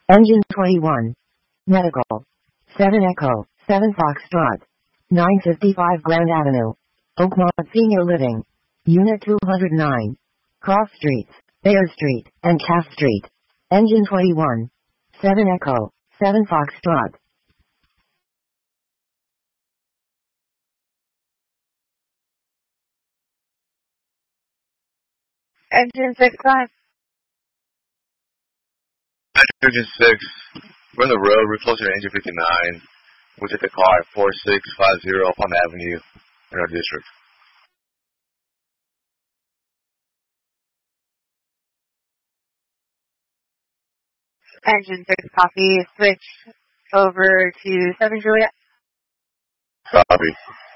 Engine 21. Medical. 7 Echo, 7 Foxtrot. 955 Grand Avenue. Oakmont Senior Living. Unit 209. Cross Streets, Bear Street, and Cass Street. Engine 21. 7 Echo, 7 Foxtrot. Engine 65. Engine 6. We're on the road. We're closer to engine 59. We'll take the car at 4650 Palm Avenue in our district. Engine 6 copy. Switch over to 7 Juliet. Copy.